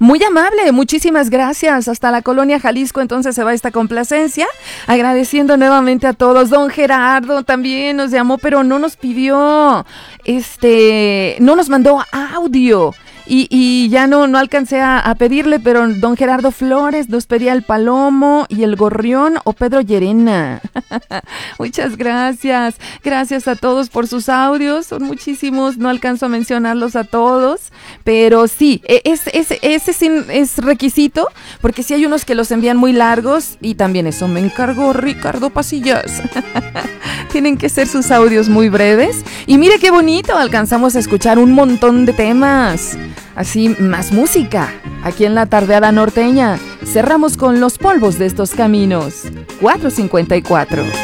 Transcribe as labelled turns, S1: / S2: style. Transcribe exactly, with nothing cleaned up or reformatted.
S1: Muy amable, muchísimas gracias. Hasta la colonia Jalisco entonces se va esta complacencia. Agradeciendo nuevamente a todos. Don Gerardo también nos llamó, pero no nos pidió, este, no nos mandó audio. Y, y ya no, no alcancé a, a pedirle, pero don Gerardo Flores nos pedía el Palomo y el Gorrión o Pedro Llerena. Muchas gracias. Gracias a todos por sus audios. Son muchísimos, no alcanzo a mencionarlos a todos. Pero sí, es, es, ese sí es requisito, porque sí hay unos que los envían muy largos y también eso me encargó Ricardo Pasillas. Tienen que ser sus audios muy breves. Y mire qué bonito, alcanzamos a escuchar un montón de temas. Así, más música. Aquí en la tardeada norteña, cerramos con Los polvos de estos caminos. cuatro cincuenta y cuatro.